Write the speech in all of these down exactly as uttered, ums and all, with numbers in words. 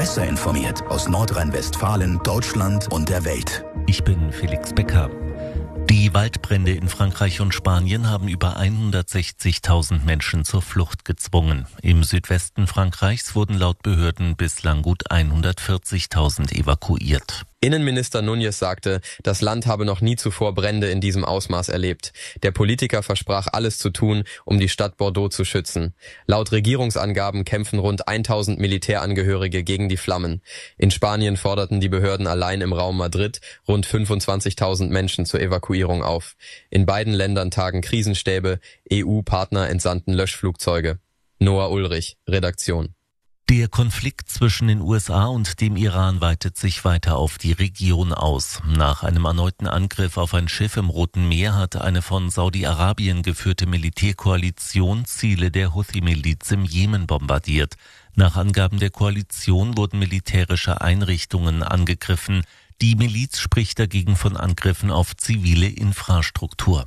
Besser informiert aus Nordrhein-Westfalen, Deutschland und der Welt. Ich bin Felix Becker. Die Waldbrände in Frankreich und Spanien haben über hundertsechzigtausend Menschen zur Flucht gezwungen. Im Südwesten Frankreichs wurden laut Behörden bislang gut hundertvierzigtausend evakuiert. Innenminister Núñez sagte, das Land habe noch nie zuvor Brände in diesem Ausmaß erlebt. Der Politiker versprach, alles zu tun, um die Stadt Bordeaux zu schützen. Laut Regierungsangaben kämpfen rund tausend Militärangehörige gegen die Flammen. In Spanien forderten die Behörden allein im Raum Madrid rund fünfundzwanzigtausend Menschen zur Evakuierung auf. In beiden Ländern tagen Krisenstäbe, E U-Partner entsandten Löschflugzeuge. Noah Ulrich, Redaktion. Der Konflikt zwischen den U S A und dem Iran weitet sich weiter auf die Region aus. Nach einem erneuten Angriff auf ein Schiff im Roten Meer hat eine von Saudi-Arabien geführte Militärkoalition Ziele der Houthi-Miliz im Jemen bombardiert. Nach Angaben der Koalition wurden militärische Einrichtungen angegriffen. Die Miliz spricht dagegen von Angriffen auf zivile Infrastruktur.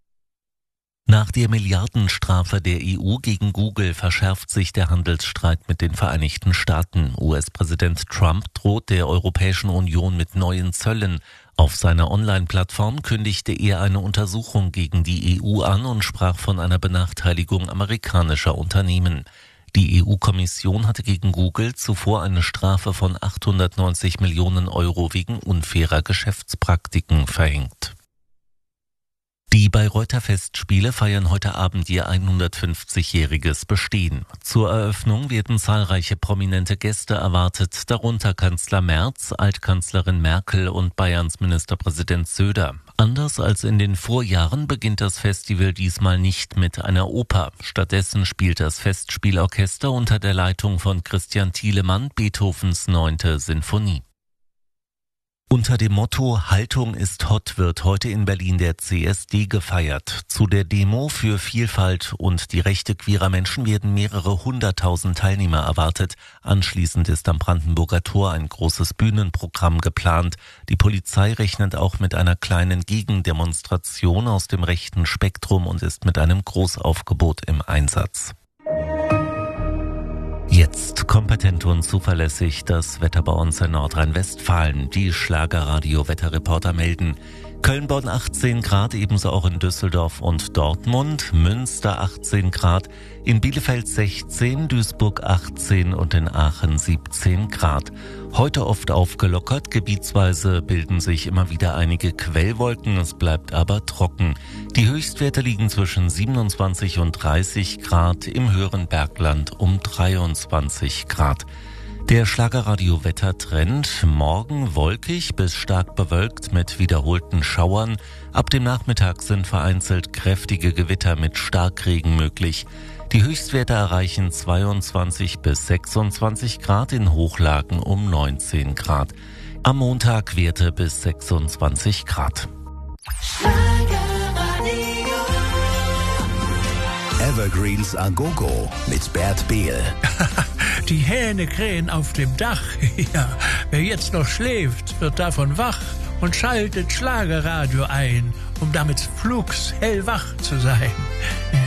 Nach der Milliardenstrafe der E U gegen Google verschärft sich der Handelsstreit mit den Vereinigten Staaten. U S-Präsident Trump droht der Europäischen Union mit neuen Zöllen. Auf seiner Online-Plattform kündigte er eine Untersuchung gegen die E U an und sprach von einer Benachteiligung amerikanischer Unternehmen. Die E U-Kommission hatte gegen Google zuvor eine Strafe von achthundertneunzig Millionen Euro wegen unfairer Geschäftspraktiken verhängt. Die Bayreuther Festspiele feiern heute Abend ihr hundertfünfzigjähriges Bestehen. Zur Eröffnung werden zahlreiche prominente Gäste erwartet, darunter Kanzler Merz, Altkanzlerin Merkel und Bayerns Ministerpräsident Söder. Anders als in den Vorjahren beginnt das Festival diesmal nicht mit einer Oper. Stattdessen spielt das Festspielorchester unter der Leitung von Christian Thielemann Beethovens neunte Sinfonie. Unter dem Motto Haltung ist hot wird heute in Berlin der C S D gefeiert. Zu der Demo für Vielfalt und die Rechte queerer Menschen werden mehrere hunderttausend Teilnehmer erwartet. Anschließend ist am Brandenburger Tor ein großes Bühnenprogramm geplant. Die Polizei rechnet auch mit einer kleinen Gegendemonstration aus dem rechten Spektrum und ist mit einem Großaufgebot im Einsatz. Jetzt kompetent und zuverlässig das Wetter bei uns in Nordrhein-Westfalen. Die Schlagerradio-Wetterreporter melden: Köln-Bonn achtzehn Grad, ebenso auch in Düsseldorf und Dortmund, Münster achtzehn Grad, in Bielefeld sechzehn, Duisburg achtzehn und in Aachen siebzehn Grad. Heute oft aufgelockert, gebietsweise bilden sich immer wieder einige Quellwolken, es bleibt aber trocken. Die Höchstwerte liegen zwischen siebenundzwanzig und dreißig Grad, im höheren Bergland um dreiundzwanzig Grad. Der Schlagerradio-Wettertrend: morgen wolkig bis stark bewölkt mit wiederholten Schauern. Ab dem Nachmittag sind vereinzelt kräftige Gewitter mit Starkregen möglich. Die Höchstwerte erreichen zweiundzwanzig bis sechsundzwanzig Grad, in Hochlagen um neunzehn Grad. Am Montag Werte bis sechsundzwanzig Grad. Evergreens a Go-Go mit Bert Behl. Die Hähne krähen auf dem Dach. Ja, wer jetzt noch schläft, wird davon wach und schaltet Schlagerradio ein, um damit flugs hellwach zu sein. Ja.